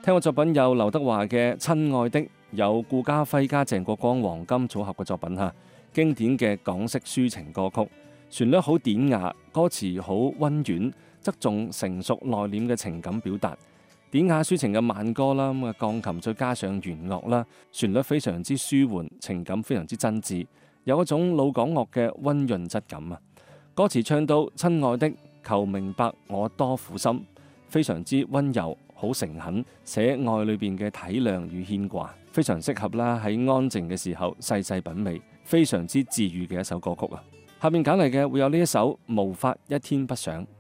聽過作品有劉德華嘅《親愛的》，有顧嘉輝加鄭國江黃金組合嘅作品嚇，經典嘅港式抒情歌曲，旋律好典雅，歌詞好溫婉，側重成熟內斂嘅情感表達。典雅抒情嘅慢歌啦，咁啊鋼琴再加上弦樂啦，旋律非常之舒緩，情感非常之真摯，有一種老港樂嘅溫潤質感啊！歌詞唱到親愛的，求明白我多苦心，非常之溫柔，好誠懇，寫愛裏邊嘅體諒與牽掛，非常適合啦喺安靜嘅時候細細品味，非常之治癒嘅一首歌曲啊！下面揀嚟嘅會有呢一首《無法一天不想》。